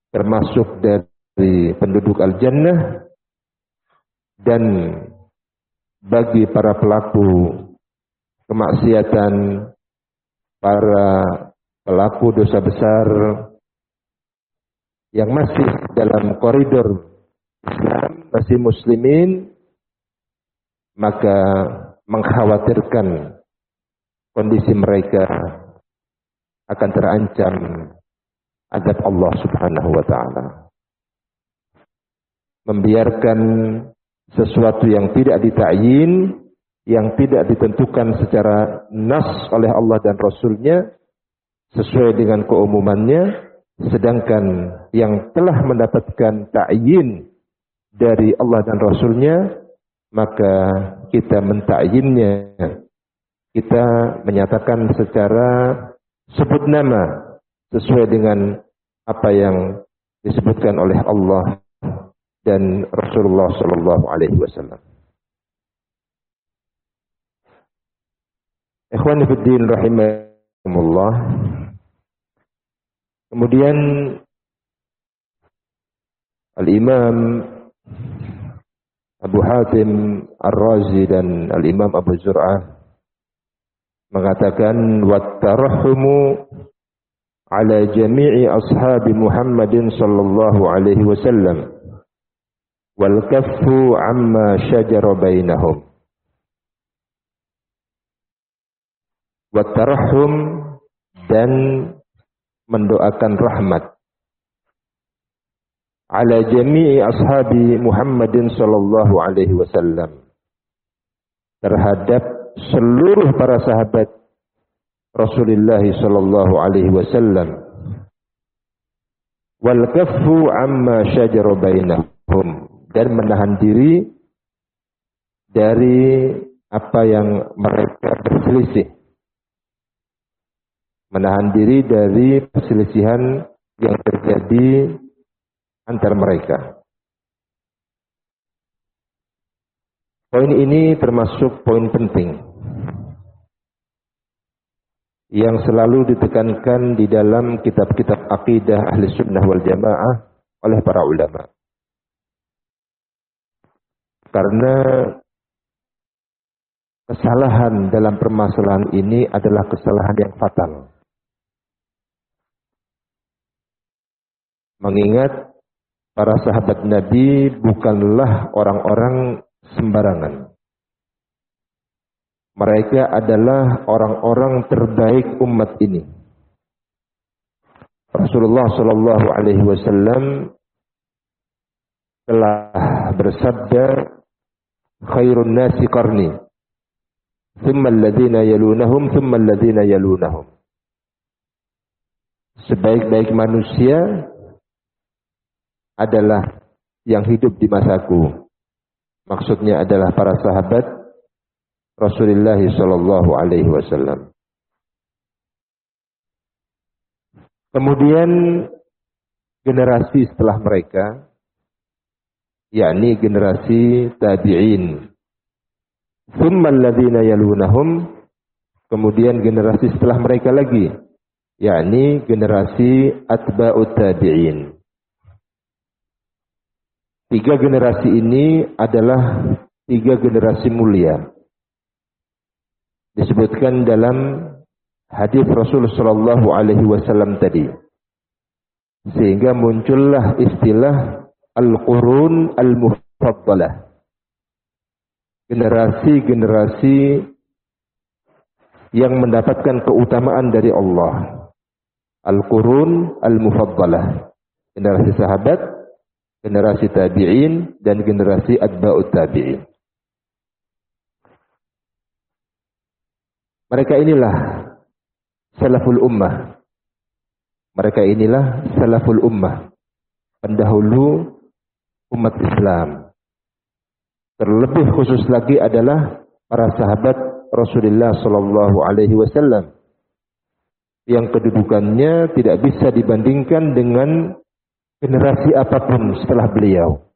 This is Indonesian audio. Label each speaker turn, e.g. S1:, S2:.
S1: termasuk dari penduduk al-jannah, dan bagi para pelaku kemaksiatan, para pelaku dosa besar yang masih dalam koridor Islam, masih muslimin, maka mengkhawatirkan kondisi mereka akan terancam azab Allah Subhanahu wa taala. Membiarkan sesuatu yang tidak ditakyin, yang tidak ditentukan secara nas oleh Allah dan Rasul-Nya sesuai dengan keumumannya, sedangkan yang telah mendapatkan takyin dari Allah dan Rasul-Nya, maka kita mentakyinnya. Kita menyatakan secara sebut nama sesuai dengan apa yang disebutkan oleh Allah dan Rasulullah sallallahu alaihi wasallam. Ikhwani fi din rahimakumullah. Kemudian Al-Imam Abu Hatim Ar-Razi dan Al-Imam Abu Zur'ah mengatakan wat-tarahhumu ala jami'i ashabi Muhammadin sallallahu alaihi wasallam wal kaffu amma syajara bainahum. Wat-tarahhum, dan mendoakan rahmat ala jami'i ashabi Muhammadin sallallahu alaihi wasallam, terhadap seluruh para sahabat Rasulullah sallallahu alaihi wasallam, wal kaffu amma syajara bainahum, dan menahan diri dari apa yang mereka berselisih, menahan diri dari perselisihan yang terjadi antar mereka. Poin ini termasuk poin penting yang selalu ditekankan di dalam kitab-kitab akidah ahli sunnah wal jamaah oleh para ulama. Karena kesalahan dalam permasalahan ini adalah kesalahan yang fatal. Mengingat para sahabat Nabi bukanlah orang-orang sembarangan. Mereka adalah orang-orang terbaik umat ini. Rasulullah sallallahu alaihi wasallam telah bersabda, khairun nasi qarni, thumma alladhina yalunahum, thumma alladhina yalunahum. Sebaik-baik manusia adalah yang hidup di masaku. Maksudnya adalah para sahabat Rasulullah sallallahu alaihi wasallam. Kemudian generasi setelah mereka, yakni generasi tabi'in. Tsumma alladziina yalunahum, kemudian generasi setelah mereka lagi, yakni generasi atba'ut tabi'in. 3 generasi ini adalah 3 generasi mulia. Disebutkan dalam hadis Rasul sallallahu alaihi wasallam tadi. Sehingga muncullah istilah al-qurun al-mufaddalah. Generasi-generasi yang mendapatkan keutamaan dari Allah. Al-qurun al-mufaddalah. Generasi sahabat, generasi tabi'in, dan generasi atba'ut tabi'in. Mereka inilah salaful ummah. Mereka inilah salaful ummah, pendahulu umat Islam. Terlebih khusus lagi adalah para sahabat Rasulullah sallallahu alaihi wasallam yang kedudukannya tidak bisa dibandingkan dengan generasi apapun setelah beliau.